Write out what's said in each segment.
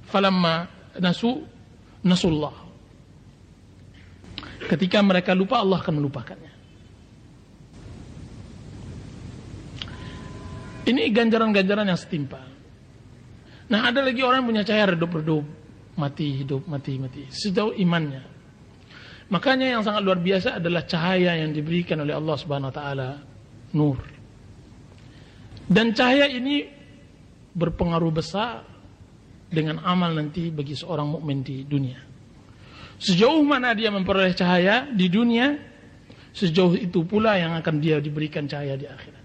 falamma nasullah. Ketika mereka lupa, Allah akan melupakannya. Ini ganjaran-ganjaran yang setimpal. Nah, ada lagi orang yang punya cahaya redup-redup, mati, hidup, mati, mati, sejauh imannya. Makanya yang sangat luar biasa adalah cahaya yang diberikan oleh Allah Subhanahu wa taala, nur. Dan cahaya ini berpengaruh besar dengan amal nanti bagi seorang mukmin di dunia. Sejauh mana dia memperoleh cahaya di dunia, sejauh itu pula yang akan dia diberikan cahaya di akhirat.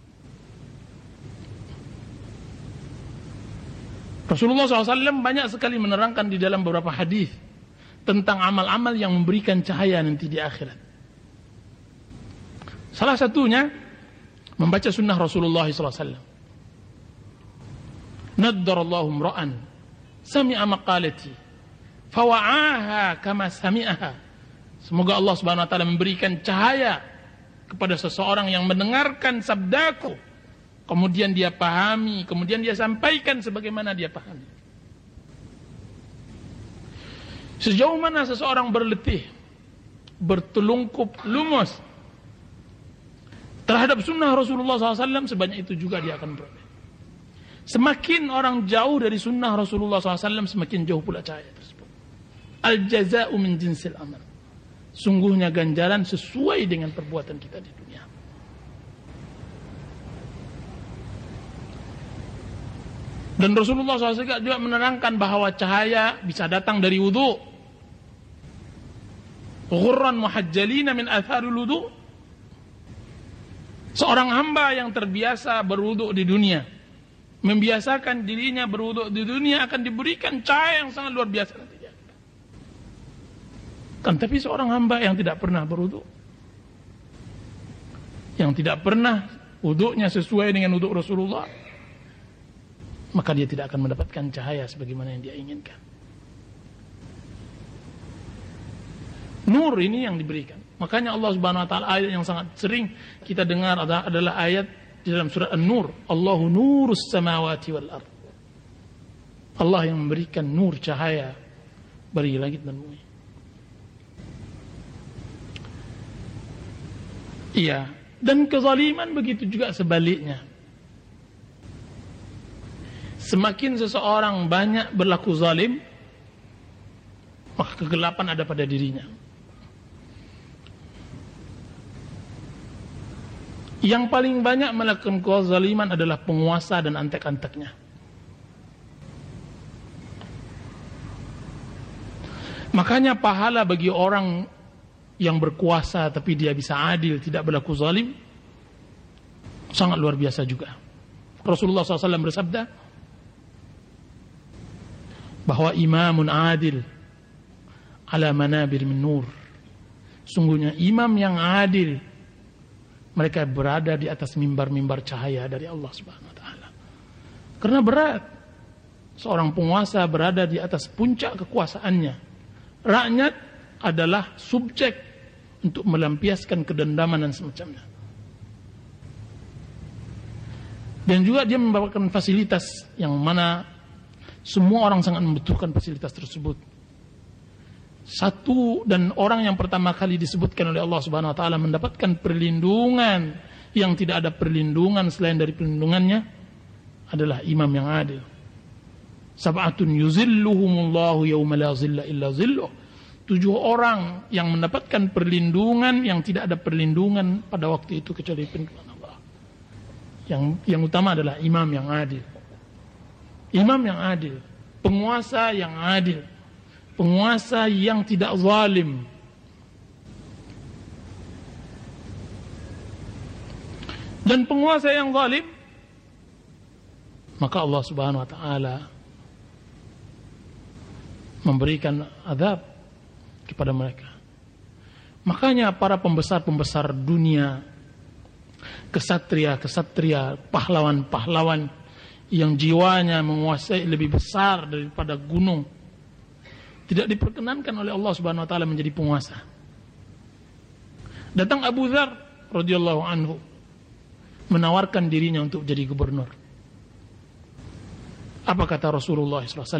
Rasulullah SAW banyak sekali menerangkan di dalam beberapa hadis tentang amal-amal yang memberikan cahaya nanti di akhirat. Salah satunya membaca sunnah Rasulullah SAW. Naddarallahu imra'an sami'a maqalati fawa'aha kama sami'aha. Semoga Allah Subhanahu wa taala memberikan cahaya kepada seseorang yang mendengarkan sabdaku, kemudian dia pahami, kemudian dia sampaikan sebagaimana dia pahami. Sejauh mana seseorang berletih, bertelungkup lumus terhadap sunnah Rasulullah SAW, sebanyak itu juga dia akan beroleh. Semakin orang jauh dari sunnah Rasulullah SAW, semakin jauh pula cahaya tersebut. Al-jaza'u min jinsil amal. Sungguhnya ganjaran sesuai dengan perbuatan kita di dunia. Dan Rasulullah SAW juga menerangkan bahwa cahaya bisa datang dari wudu. Ghurran muhajjalina min atharul wudu. Seorang hamba yang terbiasa berwudu di dunia, membiasakan dirinya berwudu di dunia, akan diberikan cahaya yang sangat luar biasa nanti. Kan tapi seorang hamba yang tidak pernah berwudu, yang tidak pernah wudunya sesuai dengan wudu Rasulullah, maka dia tidak akan mendapatkan cahaya sebagaimana yang dia inginkan. Nur ini yang diberikan. Makanya Allah Subhanahu wa taala, ayat yang sangat sering kita dengar adalah ayat di dalam surah An-Nur, Allahu nurus samawati wal ard. Allah yang memberikan nur, cahaya bagi langit dan bumi. Iya, dan kezaliman begitu juga sebaliknya. Semakin seseorang banyak berlaku zalim, maka kegelapan ada pada dirinya. Yang paling banyak melakukan kezaliman adalah penguasa dan antek-anteknya. Makanya pahala bagi orang yang berkuasa tapi dia bisa adil, tidak berlaku zalim, sangat luar biasa juga. Rasulullah SAW bersabda bahwa imamun adil ala manabir min nur. Sungguhnya imam yang adil, mereka berada di atas mimbar-mimbar cahaya dari Allah Subhanahu wa taala. Karena berat seorang penguasa berada di atas puncak kekuasaannya. Rakyat adalah subjek untuk melampiaskan kedendaman dan semacamnya. Dan juga dia membawakan fasilitas yang mana semua orang sangat membutuhkan fasilitas tersebut. Satu dan orang yang pertama kali disebutkan oleh Allah Subhanahu wa taala mendapatkan perlindungan yang tidak ada perlindungan selain dari perlindungannya adalah imam yang adil. Sab'atun yuzilluhumullahu yawma la zilla illa zilluh. 7 orang yang mendapatkan perlindungan yang tidak ada perlindungan pada waktu itu kecuali perlindungan Allah. Yang utama adalah imam yang adil. Imam yang adil, penguasa yang adil, penguasa yang tidak zalim. Dan penguasa yang zalim, maka Allah Subhanahu wa taala memberikan azab kepada mereka. Makanya para pembesar-pembesar dunia, kesatria-kesatria, pahlawan-pahlawan yang jiwanya menguasai lebih besar daripada gunung, tidak diperkenankan oleh Allah Subhanahu wa taala menjadi penguasa. Datang Abu Dzar radhiyallahu anhu menawarkan dirinya untuk jadi gubernur. Apa kata Rasulullah SAW?